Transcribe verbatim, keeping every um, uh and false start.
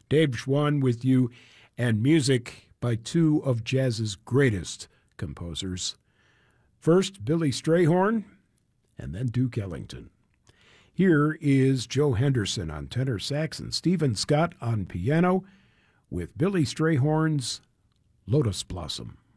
Dave Schwann with you, and music by two of jazz's greatest composers. First, Billy Strayhorn, and then Duke Ellington. Here is Joe Henderson on tenor sax and Stephen Scott on piano with Billy Strayhorn's Lotus Blossom.